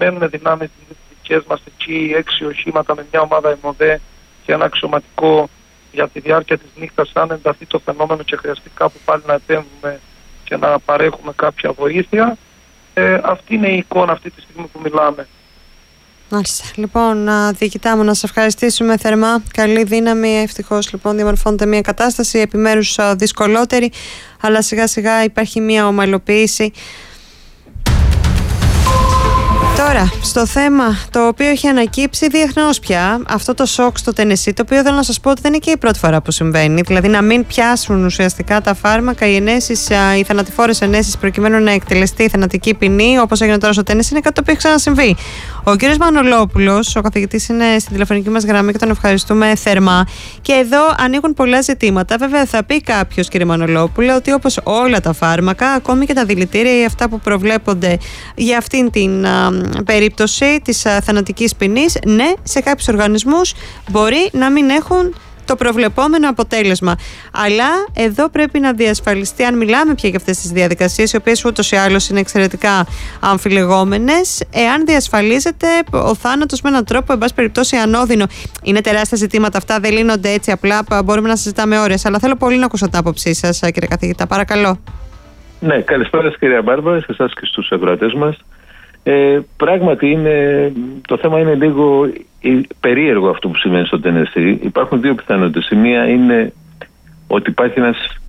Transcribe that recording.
μένουν δυνάμεις δικές μας εκεί, 6 οχήματα με μια ομάδα ΕΜΟΔΕ και ένα αξιωματικό για τη διάρκεια της νύχτας, αν ενταθεί το φαινόμενο και χρειαστεί κάπου πάλι να επέμβουμε και να παρέχουμε κάποια βοήθεια. Αυτή είναι η εικόνα αυτή τη στιγμή που μιλάμε. Μάλιστα. Λοιπόν, διοικητά μου, να σας ευχαριστήσουμε θερμά. Καλή δύναμη. Ευτυχώς λοιπόν διαμορφώνεται μια κατάσταση επιμέρους δυσκολότερη, αλλά σιγά σιγά υπάρχει μια ομαλοποίηση. Τώρα, στο θέμα το οποίο έχει ανακύψει διεθνώς πια, αυτό το σοκ στο Τενεσσί, το οποίο θέλω να σας πω ότι δεν είναι και η πρώτη φορά που συμβαίνει. Δηλαδή, να μην πιάσουν ουσιαστικά τα φάρμακα, οι θανατηφόρες ενέσεις, προκειμένου να εκτελεστεί η θανατική ποινή, όπως έγινε τώρα στο Τενεσσί, είναι κάτι το οποίο έχει ξανασυμβεί. Ο κ. Μανολόπουλος, ο καθηγητής, είναι στην τηλεφωνική μας γραμμή και τον ευχαριστούμε θερμά. Και εδώ ανοίγουν πολλά ζητήματα. Βέβαια, θα πει κάποιος, κ. Μανολόπουλε, ότι όπως όλα τα φάρμακα, ακόμη και τα δηλητήρια ή αυτά που προβλέπονται για αυτήν την περίπτωση της θανατικής ποινής, ναι, σε κάποιους οργανισμούς μπορεί να μην έχουν το προβλεπόμενο αποτέλεσμα. Αλλά εδώ πρέπει να διασφαλιστεί, αν μιλάμε πια για αυτές τις διαδικασίες, οι οποίες ούτως ή άλλως είναι εξαιρετικά αμφιλεγόμενες, εάν διασφαλίζεται ο θάνατος με έναν τρόπο, εν πάση περιπτώσει, ανώδυνο. Είναι τεράστια ζητήματα αυτά, δεν λύνονται έτσι απλά, μπορούμε να συζητάμε ώρες. Αλλά θέλω πολύ να ακούσω την άποψή σας, κύριε καθηγητά. Παρακαλώ. Ναι, καλησπέρα σας, κυρία Μπάρμπαρα, σε εσάς και στους ακροατές μας. Πράγματι το θέμα είναι λίγο περίεργο αυτό που συμβαίνει στο Τενεσσί. Υπάρχουν δύο πιθανότητες. Η μία είναι ότι υπάρχει ένας